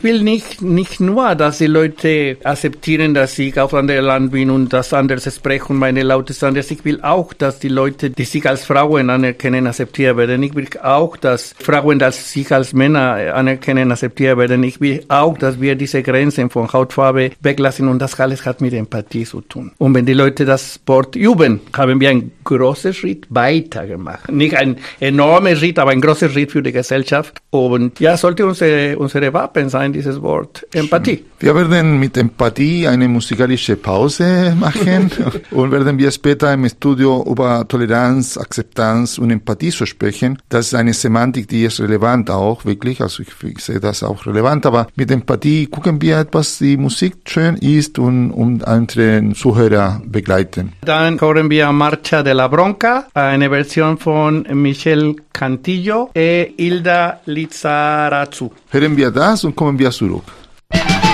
Ich will nicht nur, dass die Leute akzeptieren, dass ich auf anderem Land bin und das anders spreche und meine Laute ist anders. Ich will auch, dass die Leute, die sich als Frauen anerkennen, akzeptiert werden. Ich will auch, dass Frauen, die sich als Männer anerkennen, akzeptiert werden. Ich will auch, dass wir diese Grenzen von Hautfarbe weglassen und das alles hat mit Empathie zu tun. Und wenn die Leute das Wort üben, haben wir einen großen Schritt weitergemacht. Nicht ein enormer Schritt, aber ein großer Schritt für die Gesellschaft. Und ja, sollte unsere Wappen sein, dieses Wort Empathie. Wir werden mit Empathie eine musikalische Pause machen und werden wir später im Studio über Toleranz, Akzeptanz und Empathie zu sprechen. Das ist eine Semantik, die ist relevant auch, wirklich. Also ich sehe das auch relevant. Aber mit Empathie gucken wir etwas, die Musik schön ist und unsere Zuhörer begleiten. Dann hören wir Marcha de la Bronca, eine Version von Michel Cantillo e Hilda Lizarazu. Hören wir das und kommen wir zurück.